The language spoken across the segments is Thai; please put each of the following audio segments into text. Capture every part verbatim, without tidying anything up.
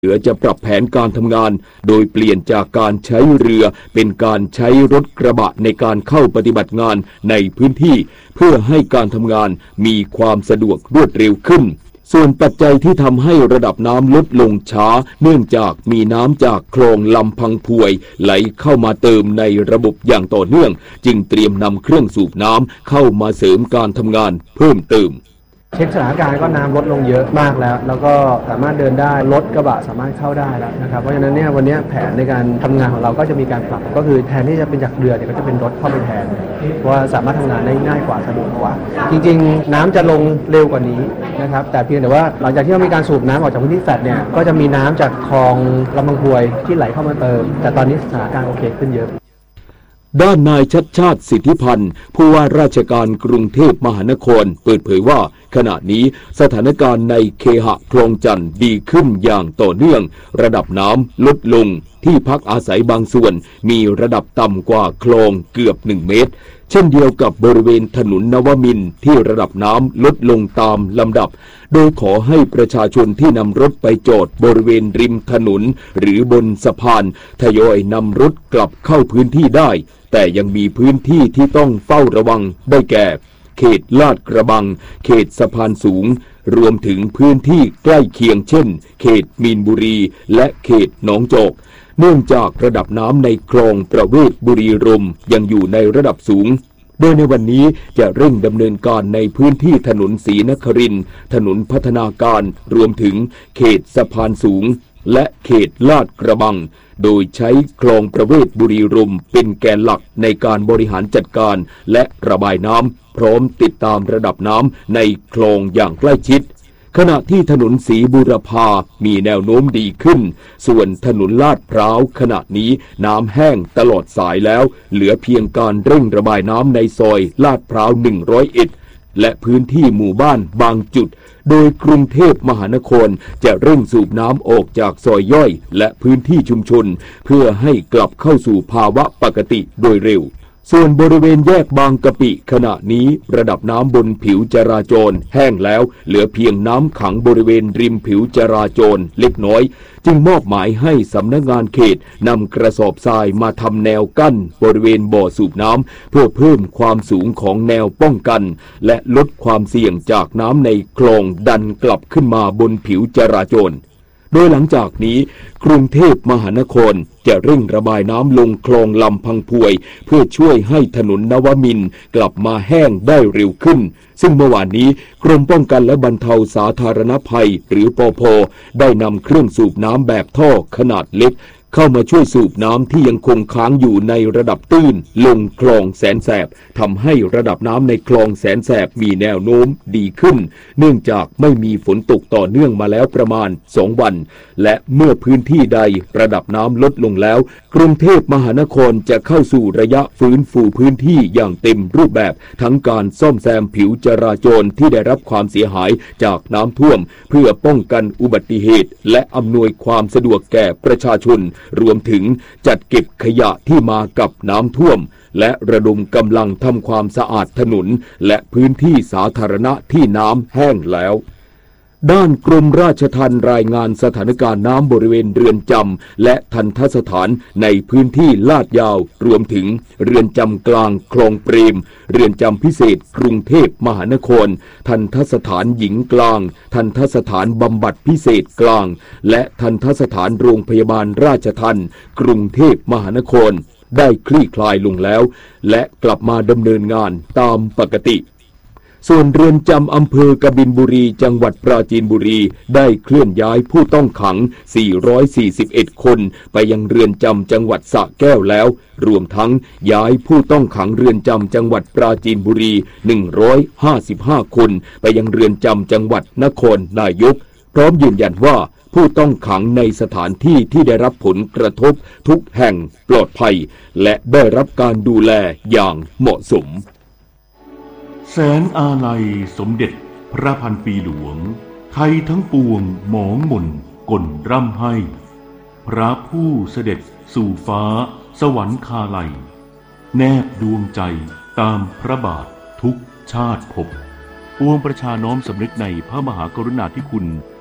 เหลือจะปรับแผนการทำงานโดยเปลี่ยนจากการใช้เรือเป็นการใช้รถกระบะในการเข้าปฏิบัติงานในพื้นที่เพื่อให้การทำงานมีความสะดวกรวดเร็วขึ้นส่วนปัจจัยที่ทำให้ระดับน้ำลดลงช้าเนื่องจากมีน้ำจากคลองลำพังพวยไหลเข้ามาเติมในระบบอย่างต่อเนื่องจึงเตรียมนำเครื่องสูบน้ำเข้ามาเสริมการทำงานเพิ่มเติมเช็คสถานการณ์ก็น้ำลดลงเยอะมากแล้วแล้วก็สามารถเดินได้รถกระบะสามารถเข้าได้แล้วนะครับเพราะฉะนั้นเนี่ยวันนี้แผนในการทำงานของเราก็จะมีการปรับก็คือแทนที่จะเป็นจากเรือเนี่ยก็จะเป็นรถเข้าไปแทนเพราะว่าสามารถทำงานได้ง่ายกว่าสะดวกกว่าจริงๆน้ำจะลงเร็วกว่านี้นะครับแต่เพียงแต่ว่าหลังจากที่เรามีการสูบน้ำออกจากพื้นที่แฟลตเนี่ยก็จะมีน้ำจากคลองลำบางพวยที่ไหลเข้ามาเติมแต่ตอนนี้สถานการณ์โอเคขึ้นเยอะด้านนายชัชชาติสิทธิพันธ์ผู้ว่าราชการกรุงเทพมหานครเปิดเผยว่าขณะนี้สถานการณ์ในเคหะคลองจันทน์ดีขึ้นอย่างต่อเนื่องระดับน้ำลดลงที่พักอาศัยบางส่วนมีระดับต่ำกว่าคลองเกือบหนึ่งเมตรเช่นเดียวกับบริเวณถนนนวมินทร์ที่ระดับน้ำลดลงตามลำดับโดยขอให้ประชาชนที่นำรถไปจอดบริเวณริมถนนหรือบนสะพานทยอยนำรถกลับเข้าพื้นที่ได้แต่ยังมีพื้นที่ที่ต้องเฝ้าระวังได้แก่เขตลาดกระบังเขตสะพานสูงรวมถึงพื้นที่ใกล้เคียงเช่นเขตมีนบุรีและเขตหนองจอกเนื่องจากระดับน้ำในคลองประเวศบุรีรมย์ยังอยู่ในระดับสูงโดยในวันนี้จะเร่งดำเนินการในพื้นที่ถนนศรีนครินทร์ถนนพัฒนาการรวมถึงเขตสะพานสูงและเขตลาดกระบังโดยใช้คลองประเวศบุรีรมย์เป็นแกนหลักในการบริหารจัดการและระบายน้ำพร้อมติดตามระดับน้ำในคลองอย่างใกล้ชิดขณะที่ถนนศรีบูรพามีแนวโน้มดีขึ้นส่วนถนนลาดพร้าวขณะนี้น้ำแห้งตลอดสายแล้วเหลือเพียงการเร่งระบายน้ำในซอยลาดพร้าวหนึ่งร้อยเอ็ดและพื้นที่หมู่บ้านบางจุดโดยกรุงเทพมหานครจะเร่งสูบน้ำออกจากซอยย่อยและพื้นที่ชุมชนเพื่อให้กลับเข้าสู่ภาวะปกติโดยเร็วส่วนบริเวณแยกบางกะปิขณะนี้ระดับน้ำบนผิวจราจรแห้งแล้วเหลือเพียงน้ำขังบริเวณริมผิวจราจรเล็กน้อยจึงมอบหมายให้สำนักงานเขตนำกระสอบทรายมาทำแนวกั้นบริเวณบ่อสูบน้ำเพื่อเพิ่มความสูงของแนวป้องกันและลดความเสี่ยงจากน้ำในคลองดันกลับขึ้นมาบนผิวจราจรโดยหลังจากนี้กรุงเทพมหานครจะเร่งระบายน้ำลงคลองลำพังพวยเพื่อช่วยให้ถนนนวมินทร์กลับมาแห้งได้เร็วขึ้นซึ่งเมื่อวานนี้กรมป้องกันและบรรเทาสาธารณภัยหรือปภ.ได้นำเครื่องสูบน้ำแบบท่อขนาดเล็กเข้ามาช่วยสูบน้ำที่ยังคงค้างอยู่ในระดับตื้นลงคลองแสนแสบทำให้ระดับน้ำในคลองแสนแสบมีแนวโน้มดีขึ้นเนื่องจากไม่มีฝนตกต่อเนื่องมาแล้วประมาณสองวันและเมื่อพื้นที่ใดระดับน้ำลดลงแล้วกรุงเทพมหานครจะเข้าสู่ระยะฟื้นฟูพื้นที่อย่างเต็มรูปแบบทั้งการซ่อมแซมผิวจราจรที่ได้รับความเสียหายจากน้ำท่วมเพื่อป้องกันอุบัติเหตุและอำนวยความสะดวกแก่ประชาชนรวมถึงจัดเก็บขยะที่มากับน้ำท่วมและระดมกำลังทำความสะอาดถนนและพื้นที่สาธารณะที่น้ำแห้งแล้วด้านกรมราชทัณฑ์รายงานสถานการณ์น้ำบริเวณเรือนจำและทัณฑสถานในพื้นที่ลาดยาวรวมถึงเรือนจำกลางคลองเปรมเรือนจำพิเศษกรุงเทพมหานครทัณฑสถานหญิงกลางทัณฑสถานบำบัดพิเศษกลางและทัณฑสถานโรงพยาบาลราชทัณฑ์กรุงเทพมหานครได้คลี่คลายลงแล้วและกลับมาดำเนินงานตามปกติส่วนเรือนจำอำเภอกบินบุรีจังหวัดปราจีนบุรีได้เคลื่อนย้ายผู้ต้องขังสี่ร้อยสี่สิบเอ็ดคนไปยังเรือนจำจังหวัดสระแก้วแล้วรวมทั้งย้ายผู้ต้องขังเรือนจำจังหวัดปราจีนบุรีหนึ่งร้อยห้าสิบห้าคนไปยังเรือนจำจังหวัดนครนายกพร้อมยืนยันว่าผู้ต้องขังในสถานที่ที่ได้รับผลกระทบทุกแห่งปลอดภัยและได้รับการดูแลอย่างเหมาะสมแสนอาลัยสมเด็จพระพันปีหลวงไทยทั้งปวงหมองหม่นกลร่ำให้พระผู้เสด็จสู่ฟ้าสวรรคาลัยแนบดวงใจตามพระบาททุกชาติภพปวงประชาน้อมสำนึกในพระมหากรุณาธิคุณ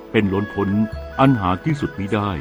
เป็นล้นพ้นอันหาที่สุดมิได้